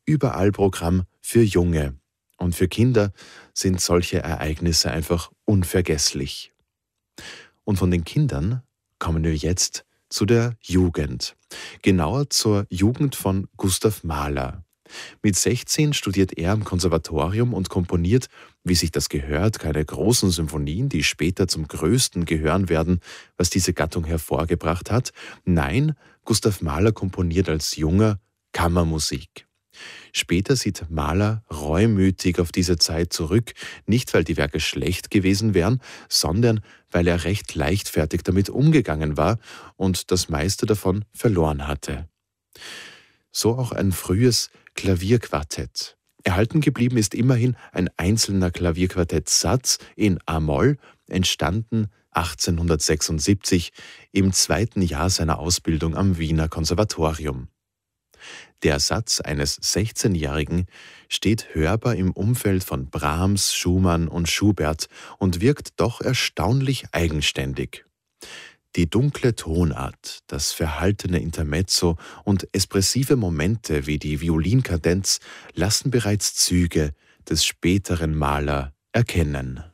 überall Programm für Junge. Und für Kinder sind solche Ereignisse einfach unvergesslich. Und von den Kindern kommen wir jetzt zu der Jugend. Genauer zur Jugend von Gustav Mahler. Mit 16 studiert er am Konservatorium und komponiert, wie sich das gehört, keine großen Symphonien, die später zum Größten gehören werden, was diese Gattung hervorgebracht hat. Nein, Gustav Mahler komponiert als Junger Kammermusik. Später sieht Mahler reumütig auf diese Zeit zurück, nicht weil die Werke schlecht gewesen wären, sondern weil er recht leichtfertig damit umgegangen war und das meiste davon verloren hatte. So auch ein frühes Klavierquartett. Erhalten geblieben ist immerhin ein einzelner Klavierquartettsatz in a-Moll, entstanden 1876 im 2. Jahr seiner Ausbildung am Wiener Konservatorium. Der Satz eines 16-Jährigen steht hörbar im Umfeld von Brahms, Schumann und Schubert und wirkt doch erstaunlich eigenständig. Die dunkle Tonart, das verhaltene Intermezzo und expressive Momente wie die Violinkadenz lassen bereits Züge des späteren Mahler erkennen.